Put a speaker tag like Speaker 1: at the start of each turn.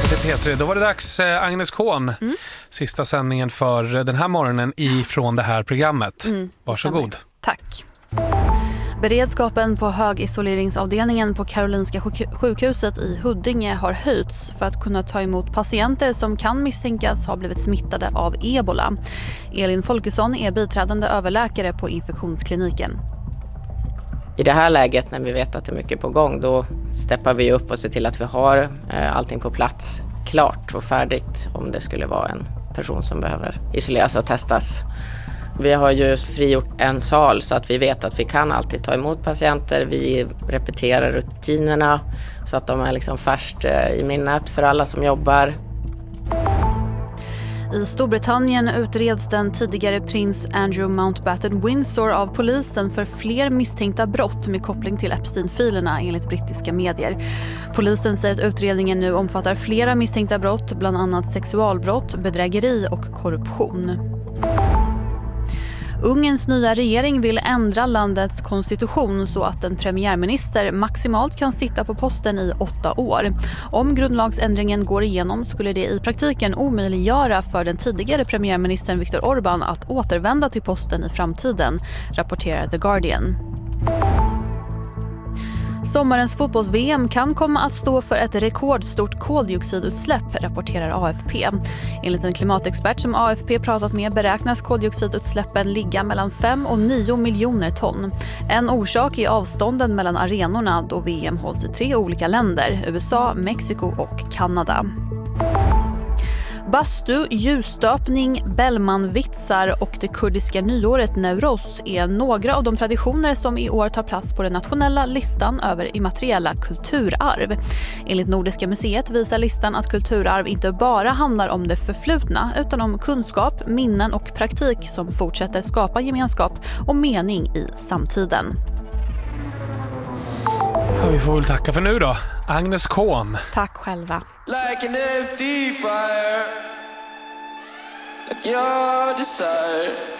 Speaker 1: Det är P3. Då var det dags, Agnes Kohn. Sista sändningen för den här morgonen ifrån det här programmet. Varsågod.
Speaker 2: Tack. Beredskapen på högisoleringsavdelningen på Karolinska sjukhuset i Huddinge har höjts för att kunna ta emot patienter som kan misstänkas ha blivit smittade av Ebola. Elin Folkesson är biträdande överläkare på infektionskliniken.
Speaker 3: I det här läget när vi vet att det är mycket på gång, då steppar vi upp och ser till att vi har allting på plats klart och färdigt om det skulle vara en person som behöver isoleras och testas. Vi har ju frigjort en sal så att vi vet att vi kan alltid ta emot patienter. Vi repeterar rutinerna så att de är liksom färskt i minnet för alla som jobbar.
Speaker 2: I Storbritannien utreds den tidigare prins Andrew Mountbatten Windsor av polisen för fler misstänkta brott med koppling till Epstein-filerna enligt brittiska medier. Polisen säger att utredningen nu omfattar flera misstänkta brott, bland annat sexualbrott, bedrägeri och korruption. Ungerns nya regering vill ändra landets konstitution så att en premiärminister maximalt kan sitta på posten i 8 år. Om grundlagsändringen går igenom skulle det i praktiken omöjliggöra för den tidigare premiärministern Viktor Orbán att återvända till posten i framtiden, rapporterar The Guardian. Sommarens fotbolls-VM kan komma att stå för ett rekordstort koldioxidutsläpp, rapporterar AFP. Enligt en klimatexpert som AFP pratat med beräknas koldioxidutsläppen ligga mellan 5 och 9 miljoner ton. En orsak är avstånden mellan arenorna då VM hålls i 3 olika länder, USA, Mexiko och Kanada. Bastu, ljusstöpning, Bellmanvitsar och det kurdiska nyåret Newroz är några av de traditioner som i år tar plats på den nationella listan över immateriella kulturarv. Enligt Nordiska museet visar listan att kulturarv inte bara handlar om det förflutna utan om kunskap, minnen och praktik som fortsätter skapa gemenskap och mening i samtiden.
Speaker 1: Ja, vi får väl tacka för nu då. Agnes Kohn.
Speaker 2: Tack själva.
Speaker 4: Like an empty fire, like your desire.